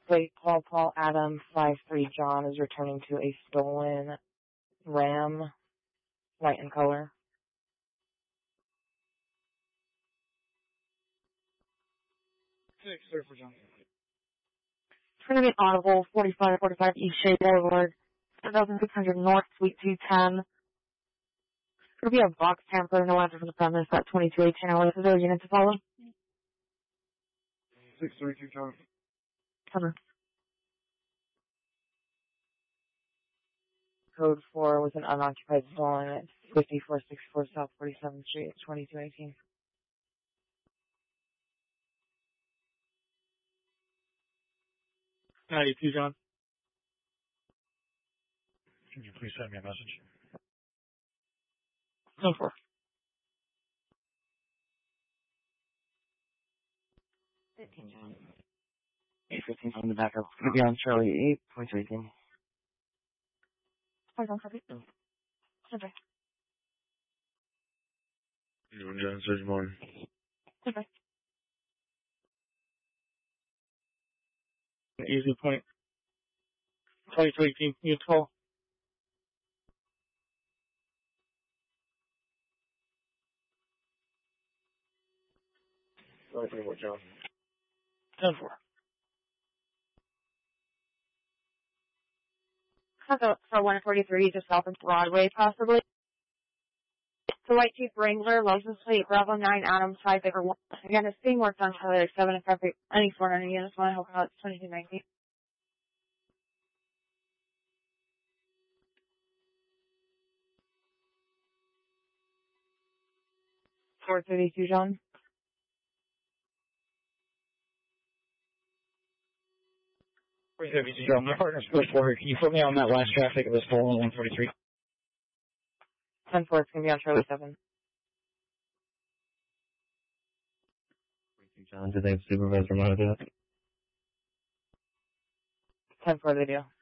Plate Paul Adam 53 John is returning to a stolen Ram, white in color. 6-3 for John. Trinity Audible 4545 East Shea Boulevard, 7600 North, Suite 210. There'll be a box tamper, no answer from the premise at 2218 hours. Is there a unit to follow? 632 John. Cover. Code 4 with an unoccupied stolen at 5464 South 47th Street, 2218. 92 John. Can you please send me a message? 10-4. John. 815 on the backup. Gonna be on Charlie 8.18. Hold on, copy. Okay. Doing John, Surge morning. Okay. Easy point. 2218, you call. What, John? 10-4. So 143 just south of Broadway, possibly. The white Jeep Wrangler, license plate Bravo 9 Adams 5 Baker 1. Again, it's being worked on Tyler 7 and 5 any 400 units. Want to help out? It's 2219. 432 John. John, my partner's pushed forward. Can you put me on that last traffic? It was stolen 143. 10-4, it's going to be on Charlie 7. John, do they have supervisor monitor that? 10-4, they do.